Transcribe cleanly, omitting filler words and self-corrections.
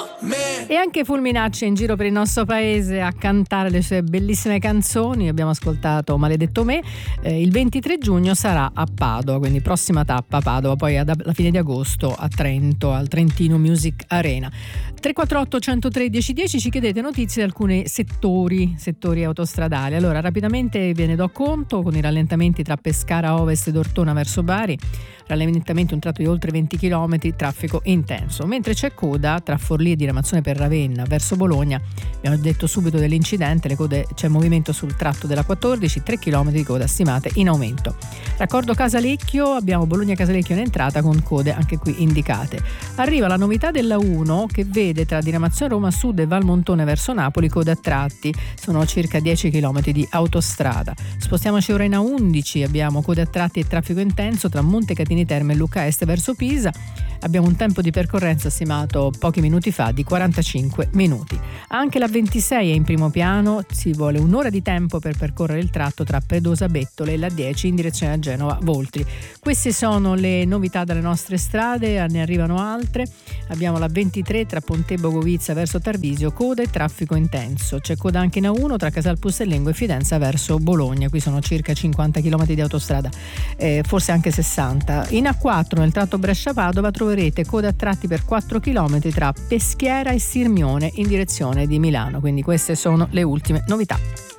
E anche Fulminacci è in giro per il nostro paese a cantare le sue bellissime canzoni. Abbiamo ascoltato Maledetto me. Il 23 giugno sarà a Padova, quindi prossima tappa Padova, poi alla fine di agosto a Trento, al Trentino Music Arena. 348 103 1010, ci chiedete notizie di alcuni settori autostradali. Allora, rapidamente ve ne do conto: con i rallentamenti tra Pescara Ovest ed Ortona verso Bari, rallentamento un tratto di oltre 20 km, traffico intenso, mentre c'è coda tra Forlì e diramazione per Ravenna verso Bologna. Abbiamo detto subito dell'incidente, le code, c'è movimento sul tratto della 14, 3 km di coda stimate in aumento. Raccordo Casalecchio, abbiamo Bologna Casalecchio in entrata con code anche qui indicate. Arriva la novità della 1 che vede tra diramazione Roma Sud e Valmontone verso Napoli code a tratti, sono circa 10 km di autostrada. Spostiamoci ora in A11, abbiamo code a tratti e traffico intenso tra Montecatini Terme e Lucca Est verso Pisa. Abbiamo un tempo di percorrenza stimato pochi minuti fa di 45 minuti. Anche la 26 è in primo piano, si vuole un'ora di tempo per percorrere il tratto tra Predosa Bettole e la 10 in direzione a Genova Voltri. Queste sono le novità dalle nostre strade, ne arrivano altre. Abbiamo la 23 tra Ponte Bogovizza verso Tarvisio, coda e traffico intenso. C'è coda anche in A1 tra Casal Pustellengo e Fidenza verso Bologna, qui sono circa 50 km di autostrada, forse anche 60. In A4 nel tratto Brescia-Padova troverete coda a tratti per 4 km tra Peschiera e Sirmione in direzione di Milano, quindi queste sono le ultime novità.